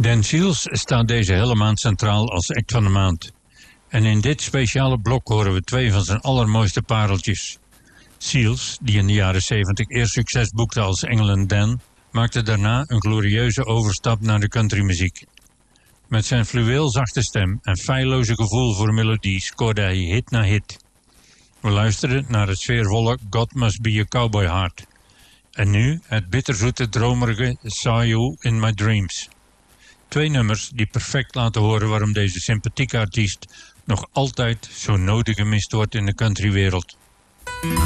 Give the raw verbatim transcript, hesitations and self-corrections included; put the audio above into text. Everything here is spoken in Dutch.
Dan Seals staat deze hele maand centraal als act van de maand. En in dit speciale blok horen we twee van zijn allermooiste pareltjes. Seals, die in de jaren zeventig eerst succes boekte als England Dan, maakte daarna een glorieuze overstap naar de countrymuziek. Met zijn fluweelzachte stem en feilloze gevoel voor melodie scoorde hij hit na hit. We luisteren naar het sfeervolle God Must Be a Cowboy Heart. En nu het bitterzoete dromerige Saw You in My Dreams. Twee nummers die perfect laten horen waarom deze sympathieke artiest nog altijd zo nodig gemist wordt in de countrywereld.